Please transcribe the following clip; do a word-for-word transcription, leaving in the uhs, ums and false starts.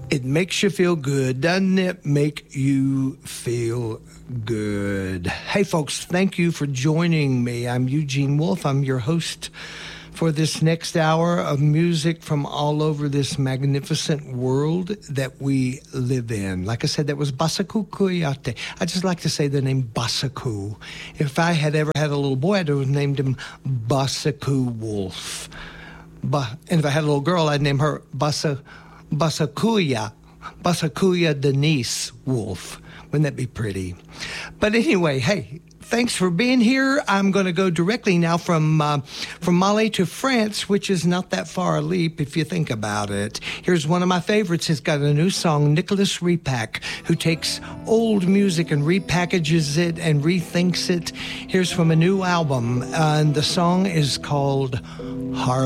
It makes you feel good, doesn't it? Make you feel good. Hey, folks, thank you for joining me. I'm Eugene Wolf. I'm your host for this next hour of music from all over this magnificent world that we live in. Like I said, that was Basaku Kuyate. I just like to say the name Basaku. If I had ever had a little boy, I'd have named him Basaku Wolf. Ba- and if I had a little girl, I'd name her Basa, Basakuya, Basakuya Denise Wolf. Wouldn't that be pretty? But anyway, hey, thanks for being here. I'm going to go directly now from uh, from Mali to France, which is not that far a leap if you think about it. Here's one of my favorites. He's got a new song, Nicholas Repack, who takes old music and repackages it and rethinks it. Here's from a new album, uh, and the song is called Harlem.